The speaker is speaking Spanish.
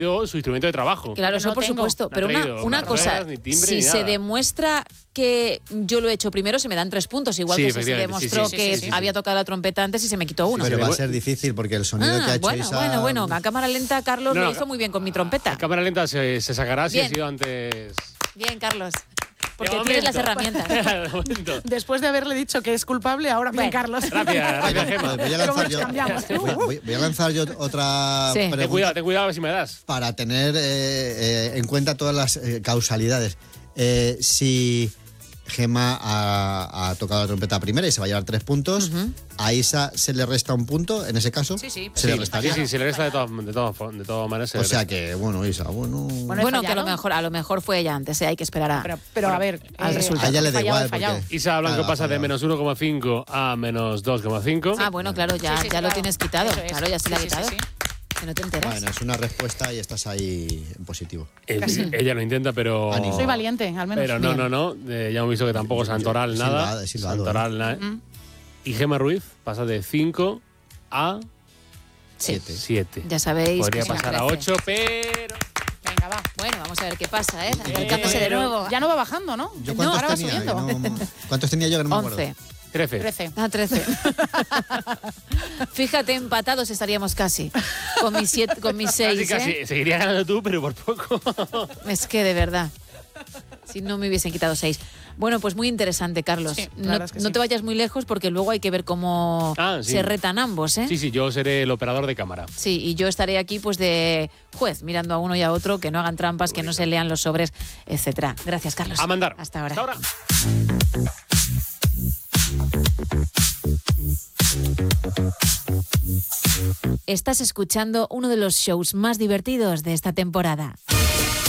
su instrumento de trabajo. Claro, eso no por tengo. supuesto. Pero una cosa, ruedas, ni timbre, si ni se nada. demuestra que yo lo he hecho primero, se me dan 3 puntos. Igual Sí, que si se efectivamente, demostró sí. que Sí. había tocado la trompeta antes y se me quitó uno. Pero va a ser difícil porque el sonido que ha hecho Isa... Bueno, a cámara lenta Carlos No, lo hizo muy bien con mi trompeta. A cámara lenta se sacará si Bien. ha sido antes. Bien, Carlos. Porque De tienes las momento. herramientas. De momento. Después de haberle dicho que es culpable, ahora bien, Bueno. Carlos. Gracias, Gemma. Voy a ¿Cómo lanzar nos yo, cambiamos? voy a lanzar yo otra Sí. pregunta Ten cuidado a ver si me das. para tener en cuenta todas las causalidades. Si Gemma ha tocado la trompeta primera y se va a llevar 3 puntos, a Isa se le resta 1 punto, en ese caso. Sí, Se le restaría. Sí, se le resta de todas maneras. O sea que, bueno, Isa, bueno... Bueno, he Bueno, que fallado. a lo mejor fue ella antes, hay que esperar a... Pero a ver, al resultado. A ella le he da fallado, igual. he fallado. Porque, Isa Blanco claro, pasa de ha fallado. menos 1,5 a menos 2,5. Ah, bueno, claro, ya, Sí, ya lo claro. tienes quitado. Eso es. Claro, ya se lo ha Sí, sí, quitado. sí. Que no te enteras. Bueno, es una respuesta y estás ahí en positivo. Ella lo intenta, pero. Ánimo. Soy valiente, al menos. Pero no. Ya hemos visto que tampoco Santoral nada. He silbado, Santoral nada. Y Gemma Ruiz pasa de 5 a Sí. 7. Ya sabéis Podría que se me pasar a crece. 8, pero. Venga, va. Bueno, vamos a ver qué pasa, ¿eh? Acercándose de pero- nuevo. Ya no va bajando, ¿no? ¿Yo No, ahora va cuántos tenía? subiendo. ¿Cuántos tenía yo que no me acuerdo? 11. 13. 13. Ah, 13. Fíjate, empatados estaríamos casi. Con mis 6, Casi, ¿eh? seguiría ganando tú, pero por poco. Es que de verdad. Si no me hubiesen quitado 6. Bueno, pues muy interesante, Carlos. Sí, la no verdad es que no sí. te vayas muy lejos porque luego hay que ver cómo Sí. se retan ambos, ¿eh? Sí, yo seré el operador de cámara. Sí, y yo estaré aquí pues de juez, mirando a uno y a otro, que no hagan trampas, que no se lean los sobres, etcétera. Gracias, Carlos. A mandar. Hasta ahora. Hasta ahora. Estás escuchando uno de los shows más divertidos de esta temporada.